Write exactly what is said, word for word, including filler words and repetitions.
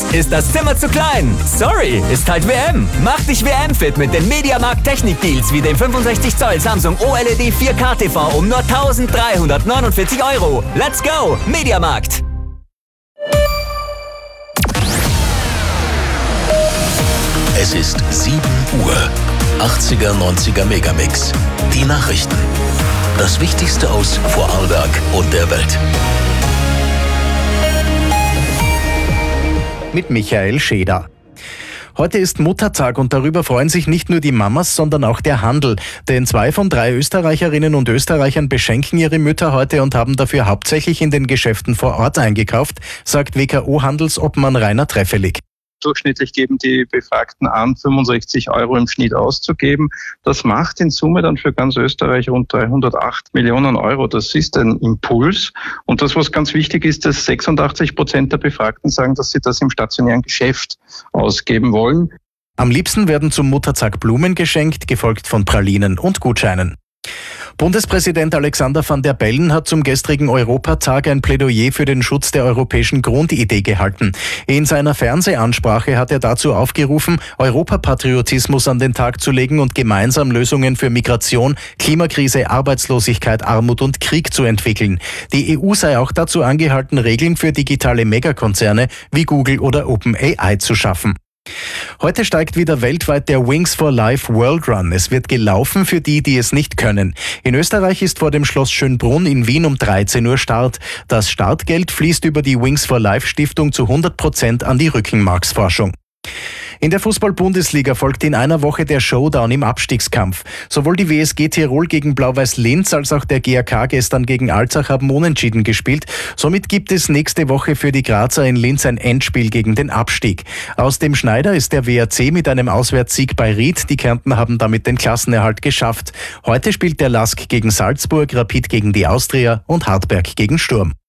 Ups, ist das Zimmer zu klein? Sorry, ist halt W M. Mach dich W M-fit mit den Mediamarkt Technik-Deals wie dem fünfundsechzig Zoll Samsung O L E D vier K T V um nur eintausenddreihundertneunundvierzig Euro. Let's go, Mediamarkt! Es ist sieben Uhr. achtziger, neunziger Megamix. Die Nachrichten. Das Wichtigste aus Vorarlberg und der Welt. Mit Michael Scheder. Heute ist Muttertag und darüber freuen sich nicht nur die Mamas, sondern auch der Handel. Denn zwei von drei Österreicherinnen und Österreichern beschenken ihre Mütter heute und haben dafür hauptsächlich in den Geschäften vor Ort eingekauft, sagt W K O-Handelsobmann Rainer Treffelig. Durchschnittlich geben die Befragten an, fünfundsechzig Euro im Schnitt auszugeben. Das macht in Summe dann für ganz Österreich rund dreihundertacht Millionen Euro. Das ist ein Impuls. Und das, was ganz wichtig ist, dass sechsundachtzig Prozent der Befragten sagen, dass sie das im stationären Geschäft ausgeben wollen. Am liebsten werden zum Muttertag Blumen geschenkt, gefolgt von Pralinen und Gutscheinen. Bundespräsident Alexander Van der Bellen hat zum gestrigen Europatag ein Plädoyer für den Schutz der europäischen Grundidee gehalten. In seiner Fernsehansprache hat er dazu aufgerufen, Europapatriotismus an den Tag zu legen und gemeinsam Lösungen für Migration, Klimakrise, Arbeitslosigkeit, Armut und Krieg zu entwickeln. Die E U sei auch dazu angehalten, Regeln für digitale Megakonzerne wie Google oder OpenAI zu schaffen. Heute steigt wieder weltweit der Wings for Life World Run. Es wird gelaufen für die, die es nicht können. In Österreich ist vor dem Schloss Schönbrunn in Wien um dreizehn Uhr Start. Das Startgeld fließt über die Wings for Life Stiftung zu hundert Prozent an die Rückenmarksforschung. In der Fußball-Bundesliga folgt in einer Woche der Showdown im Abstiegskampf. Sowohl die W S G Tirol gegen Blau-Weiß Linz als auch der G A K gestern gegen Alzach haben unentschieden gespielt. Somit gibt es nächste Woche für die Grazer in Linz ein Endspiel gegen den Abstieg. Aus dem Schneider ist der W A C mit einem Auswärtssieg bei Ried. Die Kärntner haben damit den Klassenerhalt geschafft. Heute spielt der Lask gegen Salzburg, Rapid gegen die Austria und Hartberg gegen Sturm.